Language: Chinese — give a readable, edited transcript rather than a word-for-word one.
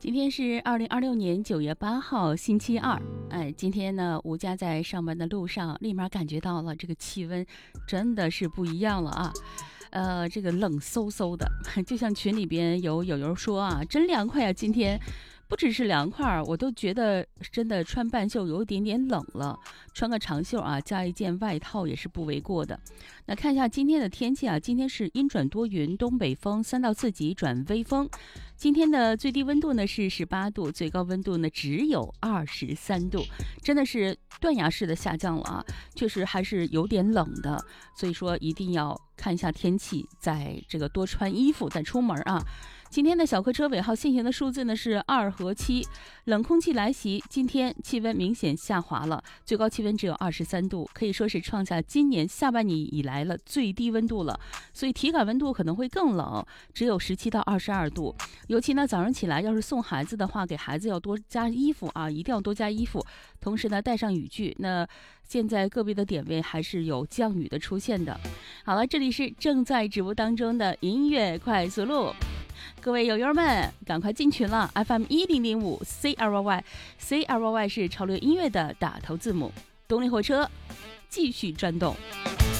今天是2026年9月8号，星期二。今天呢，吴佳在上班的路上，立马感觉到了这个气温真的是不一样了啊。这个冷飕飕的，就像群里边有友友说啊，真凉快啊！今天不只是凉快，我都觉得真的穿半袖有一点点冷了，穿个长袖啊，加一件外套也是不为过的。那看一下今天的天气啊，今天是阴转多云，东北风3到4级转微风。今天的最低温度呢是18度，最高温度呢只有23度，真的是断崖式的下降了啊，确实还是有点冷的，所以说一定要看一下天气，在这个多穿衣服再出门啊。今天的小客车尾号限行的数字呢是2和7，冷空气来袭，今天气温明显下滑了，最高气温只有23度，可以说是创下今年下半年以来了最低温度了，所以体感温度可能会更冷，只有17到22度。尤其呢早上起来要是送孩子的话，给孩子要多加衣服啊，一定要多加衣服，同时呢带上雨具。那现在个别的点位还是有降雨的出现的。好了，这里是正在直播当中的音乐快速路，各位友友们赶快进群了 ，FM1005 CRY 是潮流音乐的打头字母，动力火车继续转动。